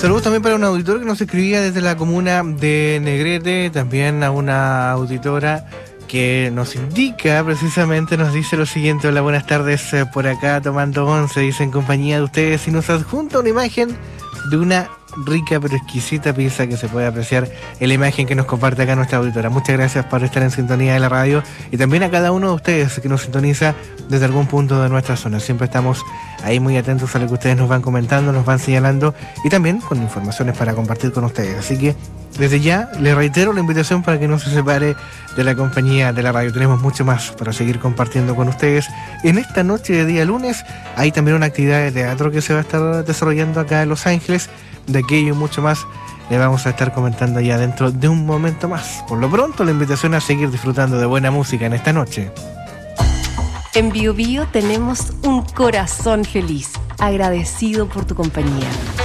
Saludos también para un auditor que nos escribía desde la comuna de Negrete, también a una auditora que nos indica, precisamente nos dice lo siguiente: hola, buenas tardes, por acá tomando once, dice, en compañía de ustedes, y nos adjunta una imagen de una rica pero exquisita pizza que se puede apreciar en la imagen que nos comparte acá nuestra auditora. Muchas gracias por estar en sintonía de la radio, y también a cada uno de ustedes que nos sintoniza desde algún punto de nuestra zona. Siempre estamos ahí muy atentos a lo que ustedes nos van comentando, nos van señalando, y también con informaciones para compartir con ustedes. Así que desde ya les reitero la invitación para que no se separe de la compañía de la radio. Tenemos mucho más para seguir compartiendo con ustedes. En esta noche de día lunes hay también una actividad de teatro que se va a estar desarrollando acá en Los Ángeles. De aquello y mucho más le vamos a estar comentando ya dentro de un momento más. Por lo pronto, la invitación a seguir disfrutando de buena música en esta noche. En Bio Bio tenemos un corazón feliz, agradecido por tu compañía.